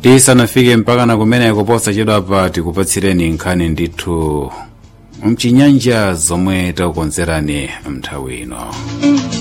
tisanafike mpaka na kumene kuposa chedwapa tikupatsireni nkhani ndithu mchinyanja zomwe takukonzerani mnthawi ino.